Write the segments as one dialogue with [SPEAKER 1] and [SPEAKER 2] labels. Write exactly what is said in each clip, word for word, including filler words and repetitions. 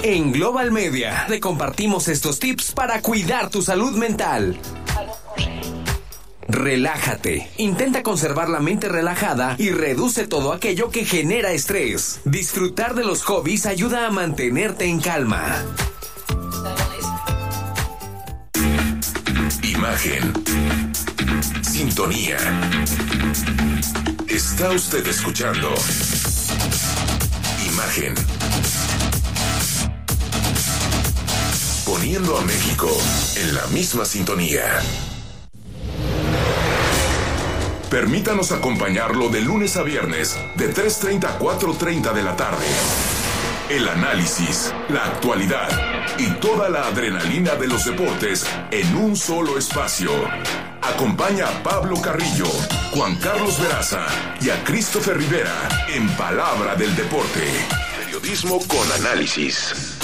[SPEAKER 1] En Global Media te compartimos estos tips para cuidar tu salud mental. Relájate. Intenta conservar la mente relajada y reduce todo aquello que genera estrés. Disfrutar de los hobbies ayuda a mantenerte en calma.
[SPEAKER 2] Imagen. Sintonía. Está usted escuchando Imagen. Poniendo a México en la misma sintonía. Permítanos acompañarlo de lunes a viernes, de tres treinta a cuatro treinta de la tarde. El análisis, la actualidad y toda la adrenalina de los deportes en un solo espacio. Acompaña a Pablo Carrillo, Juan Carlos Veraza y a Christopher Rivera en Palabra del Deporte. Periodismo con análisis.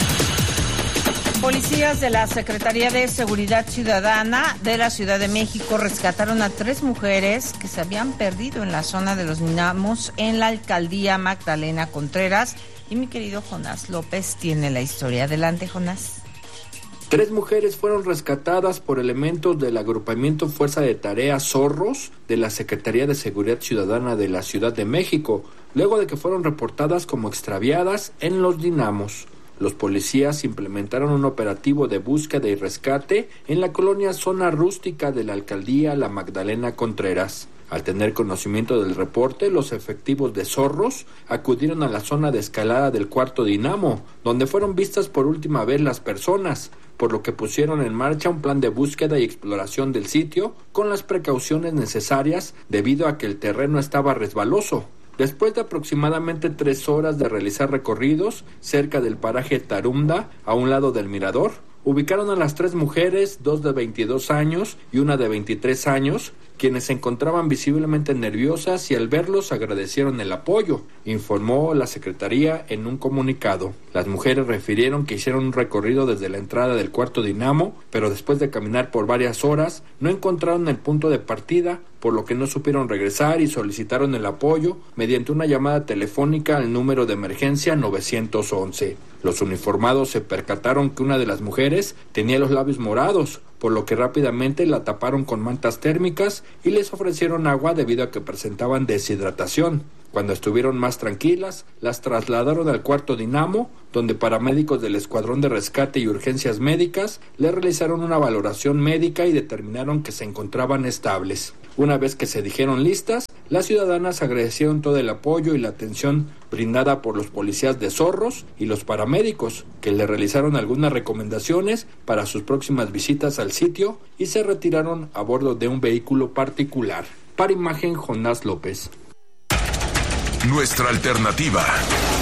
[SPEAKER 3] Policías de la Secretaría de Seguridad Ciudadana de la Ciudad de México rescataron a tres mujeres que se habían perdido en la zona de los Dinamos en la alcaldía Magdalena Contreras. Y mi querido Jonás López tiene la historia. Adelante, Jonás.
[SPEAKER 4] Tres mujeres fueron rescatadas por elementos del agrupamiento Fuerza de Tarea Zorros de la Secretaría de Seguridad Ciudadana de la Ciudad de México, luego de que fueron reportadas como extraviadas en los Dinamos. Los policías implementaron un operativo de búsqueda y rescate en la colonia Zona Rústica de la alcaldía La Magdalena Contreras. Al tener conocimiento del reporte, los efectivos de Zorros acudieron a la zona de escalada del Cuarto Dinamo, donde fueron vistas por última vez las personas, por lo que pusieron en marcha un plan de búsqueda y exploración del sitio con las precauciones necesarias debido a que el terreno estaba resbaloso. Después de aproximadamente tres horas de realizar recorridos cerca del paraje Tarumda, a un lado del mirador, ubicaron a las tres mujeres, dos de veintidós años y una de veintitrés años, quienes se encontraban visiblemente nerviosas y al verlos agradecieron el apoyo, informó la Secretaría en un comunicado. Las mujeres refirieron que hicieron un recorrido desde la entrada del Cuarto Dinamo, pero después de caminar por varias horas, no encontraron el punto de partida, por lo que no supieron regresar y solicitaron el apoyo mediante una llamada telefónica al número de emergencia nueve once. Los uniformados se percataron que una de las mujeres tenía los labios morados, por lo que rápidamente la taparon con mantas térmicas y les ofrecieron agua debido a que presentaban deshidratación. Cuando estuvieron más tranquilas, las trasladaron al Cuarto Dinamo, donde paramédicos del Escuadrón de Rescate y Urgencias Médicas le realizaron una valoración médica y determinaron que se encontraban estables. Una vez que se dijeron listas, las ciudadanas agradecieron todo el apoyo y la atención brindada por los policías de Zorros y los paramédicos, que le realizaron algunas recomendaciones para sus próximas visitas al sitio y se retiraron a bordo de un vehículo particular. Para Imagen, Jonás López.
[SPEAKER 2] Nuestra alternativa.